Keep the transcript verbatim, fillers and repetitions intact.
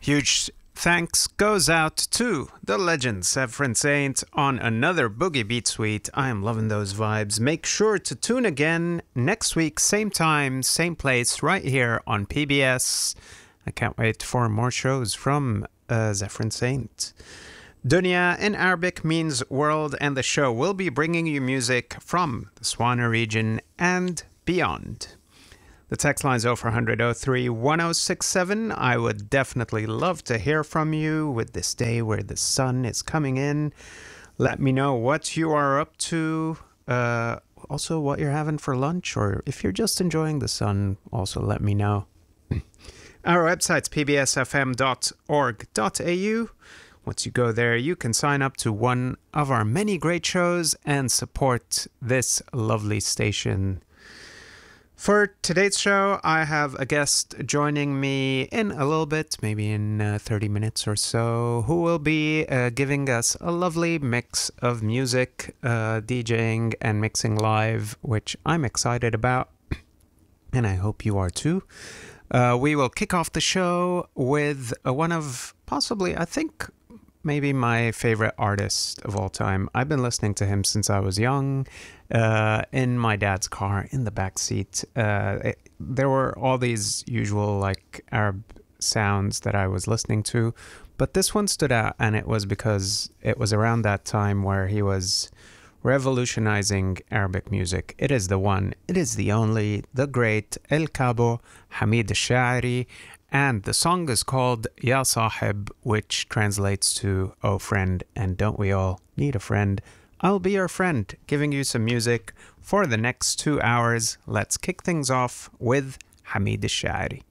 Huge thanks goes out to the legend Zefren Saint on another Boogie Beat Suite. I am loving those vibes. Make sure to tune again next week, same time, same place, right here on P B S. I can't wait for more shows from uh, Zefren Saint. Dunya in Arabic means world, and the show will be bringing you music from the Swana region and beyond. The text line is oh four hundred, oh three, one oh six seven. I would definitely love to hear from you with this day where the sun is coming in. Let me know what you are up to. Uh, also, what you're having for lunch, or if you're just enjoying the sun, also let me know. Our website's p b s f m dot org dot a u. Once you go there, you can sign up to one of our many great shows and support this lovely station. For today's show, I have a guest joining me in a little bit, maybe in uh, thirty minutes or so, who will be uh, giving us a lovely mix of music, uh, DJing and mixing live, which I'm excited about, and I hope you are too. Uh, we will kick off the show with uh, one of possibly, I think, maybe my favorite artist of all time. I've been listening to him since I was young, uh, in my dad's car, in the back seat. Uh, it, there were all these usual like Arab sounds that I was listening to, but this one stood out, and it was because it was around that time where he was revolutionizing Arabic music. It is the one, it is the only, the great El Cabo Hamid Al-Sha'ari, and the song is called Ya Sahib, which translates to Oh Friend, and don't we all need a friend? I'll be your friend, giving you some music for the next two hours. Let's kick things off with Hamid Al-Sha'ari.